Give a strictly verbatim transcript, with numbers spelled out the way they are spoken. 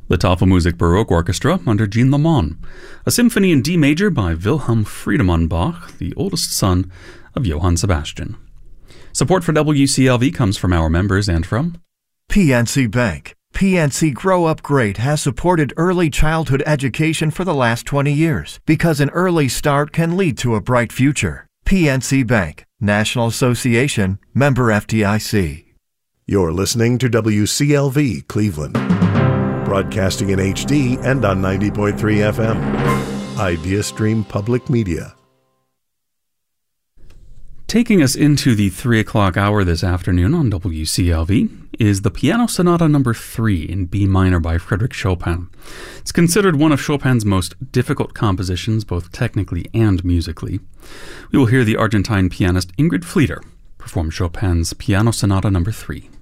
The Tafelmusik Baroque Orchestra under Jean Lamont, a symphony in D major by Wilhelm Friedemann Bach, the oldest son of Johann Sebastian. Support for W C L V comes from our members and from P N C Bank. P N C Grow Up Great has supported early childhood education for the last twenty years because an early start can lead to a bright future. P N C Bank, National Association, member F D I C. You're listening to W C L V Cleveland, broadcasting in H D and on ninety point three F M. IdeaStream Public Media. Taking us into the three o'clock hour this afternoon on W C L V is the Piano Sonata number three in B minor by Frédéric Chopin. It's considered one of Chopin's most difficult compositions, both technically and musically. We will hear the Argentine pianist Ingrid Flieder perform Chopin's Piano Sonata number three.